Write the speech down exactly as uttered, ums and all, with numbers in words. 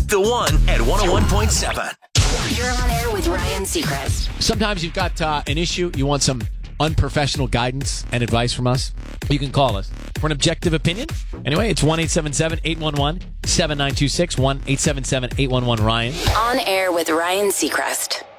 The One at one oh one point seven. You're on air with Ryan Seacrest. Sometimes you've got uh, an issue, you want some unprofessional guidance and advice from us. You can call us for an objective opinion. Anyway, it's one eight seven seven, eight one one, seven nine two six, one eight seven seven, eight one one, Ryan. On air with Ryan Seacrest.